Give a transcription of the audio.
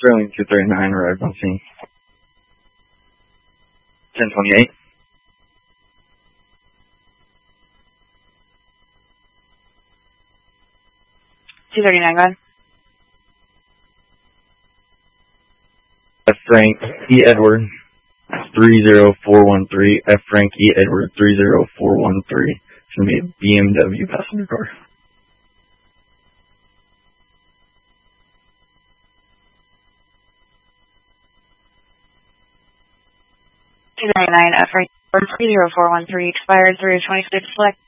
Sterling 239 arrived on scene. 1028. $239, go ahead. F. Frank E. Edward 30413. F. Frank E. Edward 30413. It's going to be a BMW passenger car. $239, F. Frank 30413, expired through 26, select.